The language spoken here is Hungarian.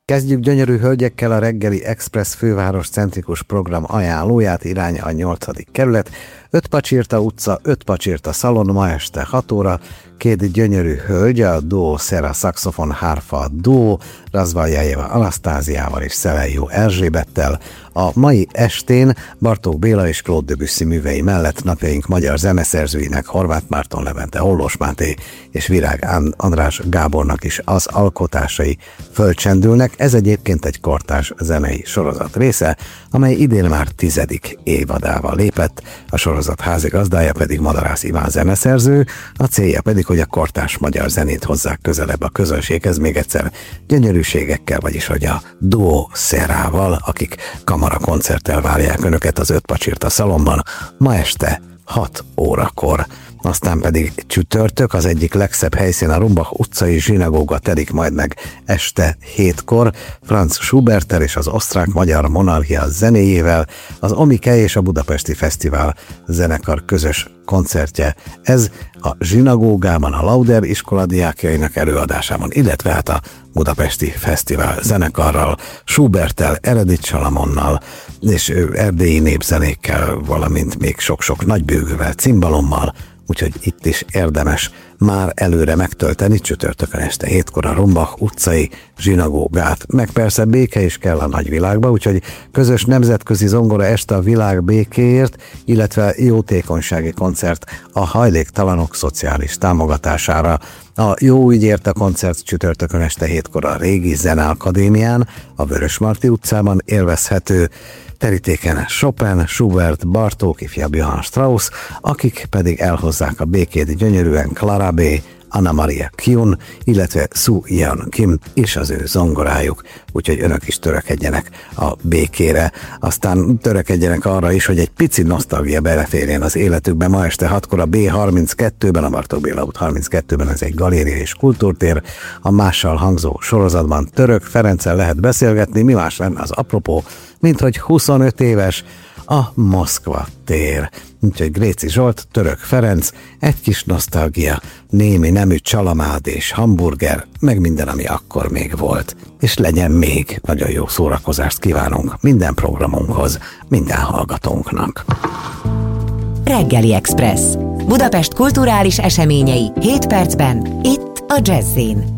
Kezdjük gyönyörű hölgyekkel a reggeli Express főváros centrikus program ajánlóját, irány a 8. kerület. 5 Pacsirta utca, 5 Pacsirta szalon, ma este 6 óra. 2 gyönyörű hölgy, a Duo Szera Saxofon Hárfa Duo, Razvaljajeva Anasztáziával és Szelejó Erzsébettel. A mai estén Bartók Béla és Claude Debussy művei mellett napjaink magyar zeneszerzőinek, Horváth Márton, Levente Hollós Máté és Virág András Gábornak is az alkotásai fölcsendülnek. Ez egyébként egy kortárs zenei sorozat része, amely idén már 10. évadával lépett, a sorozat házigazdája pedig Madarász Iván zeneszerző, a célja pedig, hogy a kortárs magyar zenét hozzák közelebb a közönséghez, még egyszer gyönyörűségekkel, vagyis hogy a Duo Szerával, akik kamarakoncerttel várják önöket az 5 Pacsirta szalonban ma este 6 órakor. Aztán pedig csütörtök, az egyik legszebb helyszín, a Rumbach utcai zsinagóga telik majd meg este 7-kor, Franz Schuberttel és az osztrák-magyar monarchia zenéjével, az Omike és a Budapesti Fesztivál zenekar közös koncertje. Ez a zsinagógában a Lauder iskola diákjainak előadásában, illetve hát a Budapesti Fesztivál zenekarral, Schuberttel, Eredith Salamonnal és erdélyi népzenékkel, valamint még sok-sok nagybőgővel, cimbalommal, úgyhogy itt is érdemes már előre megtölteni csütörtökön este 7-kor a Rumbach utcai zsinagógát. Meg persze béke is kell a nagyvilágba, úgyhogy közös nemzetközi zongora este a világ békéért, illetve jótékonysági koncert a hajléktalanok szociális támogatására. A jó ügyért a koncert csütörtökön este 7-kor a régi Zeneakadémián, a Vörösmarty utcában élvezhető. Terítéken Chopin, Schubert, Bartók, ifjabb Johann Strauss, akik pedig elhozzák a békét gyönyörűen Clara B., Anna Maria Kyun, illetve Su Yeon Kim és az ő zongorájuk, úgyhogy önök is törekedjenek a békére. Aztán törekedjenek arra is, hogy egy pici nosztalgia beleférjen az életükbe. Ma este 6-kor a B32-ben, a Bartók Béla út 32-ben, ez egy galéria és kultúrtér, a mással hangzó sorozatban Török Ferenccel lehet beszélgetni, mi más lenne az apropó, mint hogy 25 éves a Moszkva tér. Úgyhogy Gréci Zsolt, Török Ferenc, egy kis nosztalgia, némi nemű csalamád és hamburger, meg minden, ami akkor még volt. És legyen még. Nagyon jó szórakozást kívánunk minden programunkhoz, minden hallgatónknak. Reggeli Express. Budapest kulturális eseményei 7 percben, itt a Jazz-in.